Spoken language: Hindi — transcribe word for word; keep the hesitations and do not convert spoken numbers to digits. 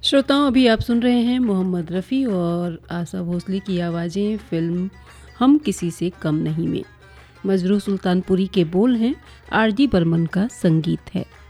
श्रोताओं, अभी आप सुन रहे हैं मोहम्मद रफ़ी और आशा भोसले की आवाज़ें फ़िल्म हम किसी से कम नहीं में। मजरू सुल्तानपुरी के बोल हैं, आर डी बर्मन का संगीत है।